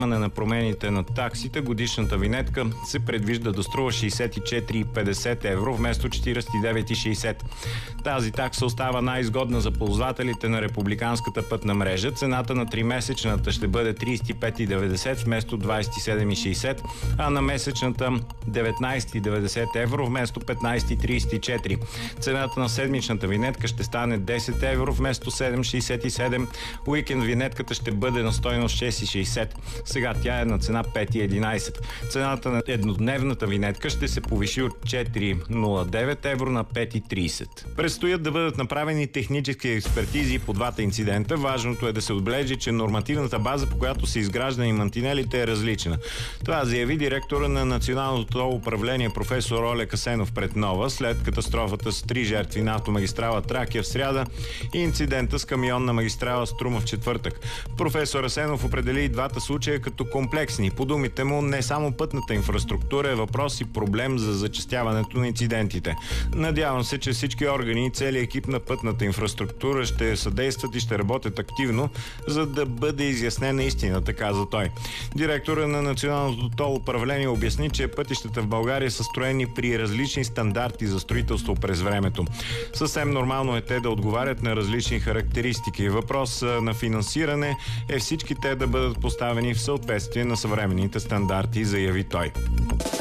на промените на таксите, годишната винетка се предвижда да струва 64,50 евро вместо 49,60. Тази такса остава най-изгодна за ползвателите на републиканската пътна мрежа. Цената на 3-месечната ще бъде 35,90 вместо 27,60, а на месечната 19,90 евро вместо 15,34. Цената на седмичната винетка ще стане 10 евро вместо 7,67. Уикенд винетката ще бъде на стойност 6,60. Сега тя е на цена 5,11. Цената на еднодневната винетка ще се повиши от 4,09 евро на 5,30. Предстоят да бъдат направени технически експертизи по двата инцидента. Важното е да се отбележи, че нормативната база, по която са изграждани мантинелите, е различна. Това заяви директора на Националното тол управление професор Олег Асенов пред Нова след катастрофата с 3 жертви на автомагистрала Тракия в сряда и инцидента с камион на магистрала Струма в четвъртък. Професор Асенов определи и двата случая като комплексни. По думите му, не само пътната инфраструктура е въпрос и проблем за зачестяването на инцидентите. Надявам се, че всички органи и целият екип на пътната инфраструктура ще съдействат и ще работят активно, за да бъде изяснена истината, каза той. Директора на Националното тол управление обясни, че пътищата в България са строени при различни стандарти за строителство през времето. Съвсем нормално е те да отговарят на различни характеристики. Въпрос на финансиране е всички те да бъдат поставени в съответствие на съвременните стандарти, заяви той.